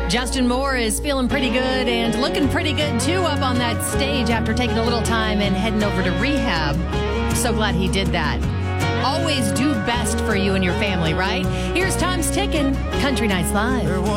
Justin Moore is feeling pretty good and looking pretty good, too, up on that stage after taking a little time and heading over to rehab. So glad he did that. Always do best for you and your family, right? Here's Time's Ticking, Country Nights Live.